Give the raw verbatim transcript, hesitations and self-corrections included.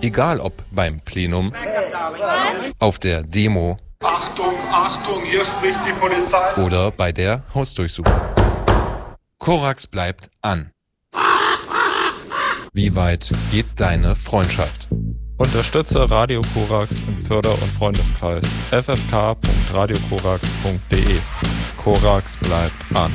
Egal ob beim Plenum, auf der Demo, Achtung, Achtung, hier spricht die Polizei. Oder bei der Hausdurchsuchung. Korax bleibt an. Wie weit geht deine Freundschaft? Unterstütze Radio Korax im Förder- und Freundeskreis. f f k punkt radio korax punkt d e. Korax bleibt an.